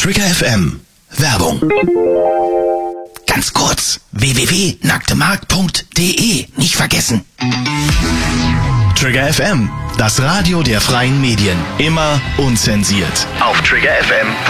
Trigger FM. Werbung. Ganz kurz, www.nacktemarkt.de. Nicht vergessen. Trigger FM, das Radio der freien Medien. Immer unzensiert. Auf triggerfm.